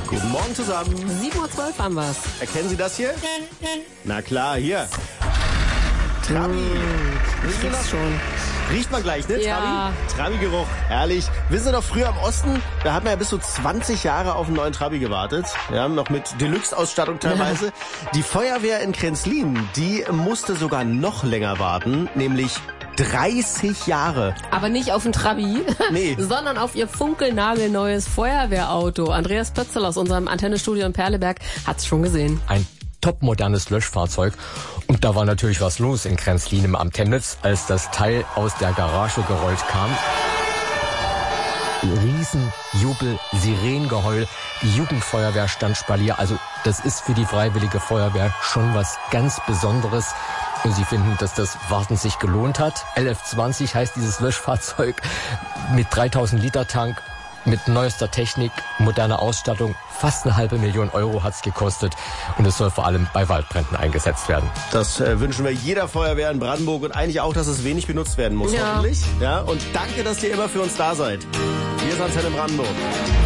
Guten Morgen zusammen. 7:12 Uhr haben wir's. Erkennen Sie das hier? Na klar, hier. Trabi. Ich riech's schon. Riecht man gleich, ne? Ja. Trabi-Geruch. Herrlich. Wissen Sie noch, früher im Osten, da hat man ja bis zu 20 Jahre auf einen neuen Trabi gewartet. Ja, noch mit Deluxe-Ausstattung teilweise. Die Feuerwehr in Kränzlin, die musste sogar noch länger warten, nämlich 30 Jahre. Aber nicht auf ein Trabi, Nee. sondern auf ihr funkelnagelneues Feuerwehrauto. Andreas Pötzel aus unserem Antennestudio in Perleberg hat's schon gesehen. Ein topmodernes Löschfahrzeug. Und da war natürlich was los in Kränzlin am Temnitz, als das Teil aus der Garage gerollt kam. Riesenjubel, Sirenengeheul, die Jugendfeuerwehr stand Spalier. Also das ist für die Freiwillige Feuerwehr schon was ganz Besonderes. Und sie finden, dass das Warten sich gelohnt hat. LF20 heißt dieses Löschfahrzeug mit 3000 Liter Tank, mit neuester Technik, moderner Ausstattung. Fast 500.000 Euro hat's gekostet. Und es soll vor allem bei Waldbränden eingesetzt werden. Das wünschen wir jeder Feuerwehr in Brandenburg und eigentlich auch, dass es wenig benutzt werden muss, Ja. hoffentlich. Ja, und danke, dass ihr immer für uns da seid. Wir sind Antenne Brandenburg.